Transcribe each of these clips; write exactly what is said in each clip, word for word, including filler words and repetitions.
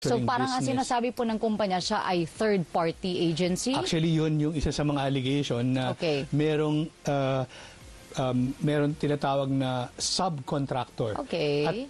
So parang ang business. sinasabi po ng kumpanya siya ay third-party agency? Actually, yun yung isa sa mga allegation na Okay. merong uh, um, merong tinatawag na subcontractor. Okay. At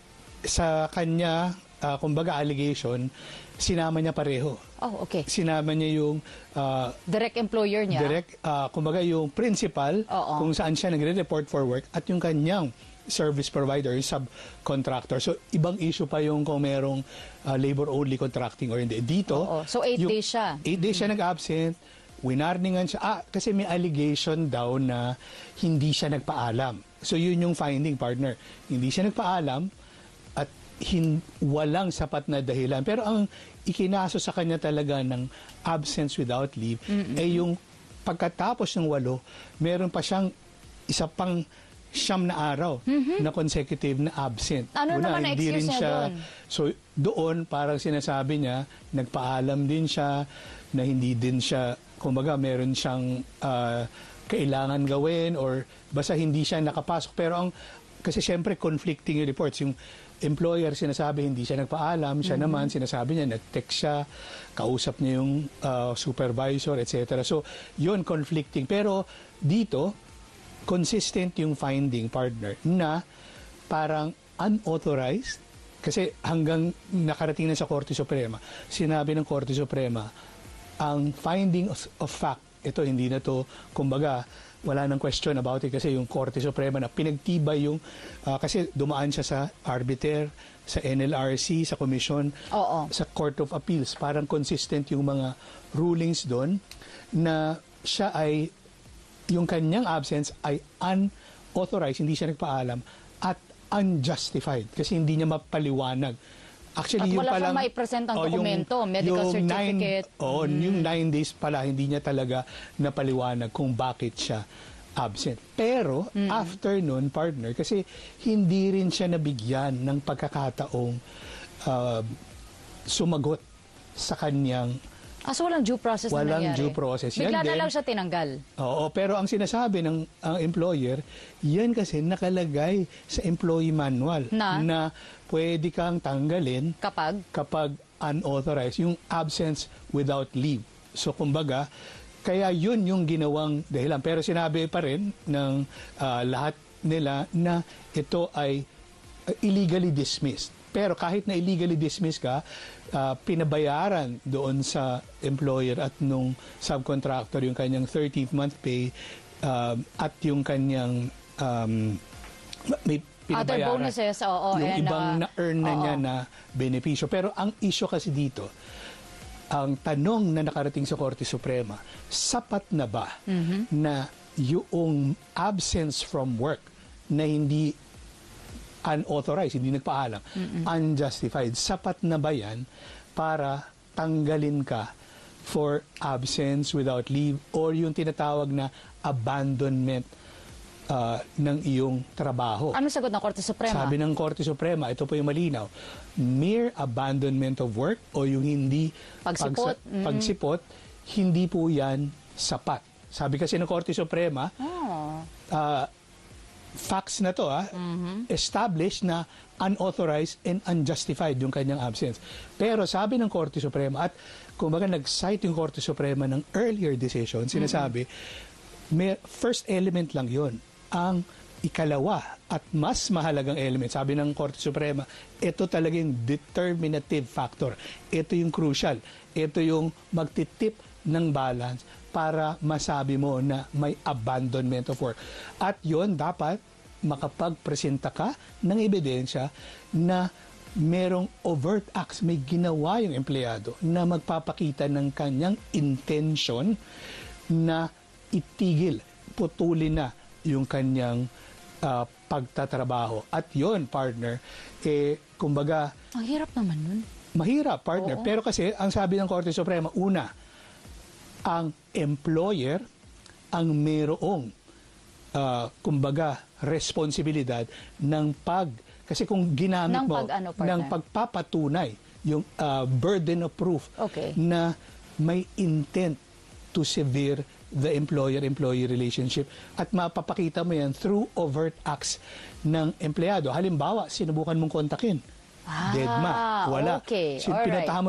sa kanya, uh, kumbaga allegation, sinama niya pareho. Oh, okay. Sinama niya yung uh, Direct employer niya? direct, uh, kumbaga yung principal, Oo. kung saan siya nagre-report for work, at yung kanyang service provider, yung subcontractor. So, ibang issue pa yung kung merong uh, labor-only contracting or hindi. Dito, Oo. So, eight yung- days siya? Eight days siya nag-absent, winarningan siya. Ah, kasi may allegation daw na hindi siya nagpaalam. So, yun yung finding, partner. Hindi siya nagpaalam at hin walang sapat na dahilan. Pero ang ikinaso sa kanya talaga ng absence without leave, Mm-mm. ay yung pagkatapos ng walo, meron pa siyang isa pang siyam na araw na consecutive na absent. Ano naman ang hindi excuse rin niya siya, doon? so doon parang sinasabi niya, nagpaalam din siya na hindi din siya, kumbaga meron siyang ah, kailangan gawin or basta hindi siya nakapasok. Pero ang, kasi syempre conflicting yung reports. Yung employer sinasabi hindi siya nagpaalam, siya naman sinasabi niya nag-text siya, kausap niya yung ah, supervisor, et cetera. So yun, conflicting. Pero dito, consistent yung finding, partner, na parang unauthorized, kasi hanggang nakarating na sa Korte Suprema, sinabi ng Korte Suprema, ang finding of, of fact, ito hindi na to, kumbaga, wala nang question about it kasi yung Korte Suprema na pinagtibay yung, ah, kasi dumaan siya sa arbiter, sa N L R C, sa Commission, Oo. sa Court of Appeals. Parang consistent yung mga rulings doon na siya ay, yung kanyang absence ay unauthorized, hindi siya nagpaalam, at unjustified kasi hindi niya mapaliwanag. Actually, At yung wala palang, siyang maipresent ang oh, yung- dokumento, medical yung certificate. Nine, oh, yung nine days pala, hindi niya talaga napaliwanag kung bakit siya absent. Pero, after nun, partner, kasi hindi rin siya nabigyan ng pagkakataong uh, sumagot sa kanyang Ah, so walang due process na walang nangyari? due process. Yan Bigla na din. lang siya tinanggal? Oo, pero ang sinasabi ng ang employer, yan kasi nakalagay sa employee manual Na? pwede kang tanggalin Kapag? kapag unauthorized, yung absence without leave. So kumbaga, kaya yun yung ginawang dahilan. Pero sinabi pa rin ng ah, lahat nila na ito ay uh, illegally dismissed. Pero kahit na illegally dismissed ka, ah, pinabayaran doon sa employer at nung subcontractor yung kanyang thirteenth month pay ah, at yung kanyang um, may Other pinabayaran bonuses, oo. yung and, ibang uh, na-earn na oo. niya na benepisyo. Pero ang issue kasi dito, ang tanong na nakarating sa Korte Suprema, sapat na ba na yung absence from work na hindi unauthorized, hindi nagpaalam, unjustified, sapat na ba yan para tanggalin ka for absence without leave or yung tinatawag na abandonment uh, ng iyong trabaho? Ano sagot ng Korte Suprema? Sabi ng Korte Suprema, ito po yung malinaw, mere abandonment of work o yung hindi Pagsipot. pagsa- pagsipot, hindi po yan sapat. Sabi kasi ng Korte Suprema, Oh. uh, facts na to, ah, established na unauthorized and unjustified yung kanyang absence. Pero sabi ng Korte Suprema, at kumbaga nag-cite yung Korte Suprema ng earlier decision, sinasabi, may first element lang yon. Ang ikalawa at mas mahalagang element, sabi ng Korte Suprema, ito talagang determinative factor. Ito yung crucial. Ito yung magtitip ng balance para masabi mo na may abandonment of work. At yon dapat makapagpresenta ka ng ebidensya na merong overt acts, may ginawa yung empleyado na magpapakita ng kanyang intention na itigil, putulin na yung kanyang ah, pagtatrabaho. At yon, partner, eh, kumbaga, Ang hirap naman nun. mahirap, partner. Oo. Pero kasi, ang sabi ng Korte Suprema, una, ang employer ang mayroong, ah, kumbaga, responsibilidad ng pag, kasi kung ginamit Ng mo, pag- ano, partner? ng pagpapatunay, yung ah, burden of proof, Okay. na may intent to sever the employer-employee relationship at mapapakita mo yan through overt acts ng empleyado. Halimbawa, sinubukan mong kontakin. Ah, Deadma. Wala. okay. Sin- Alright. pinuntahan mo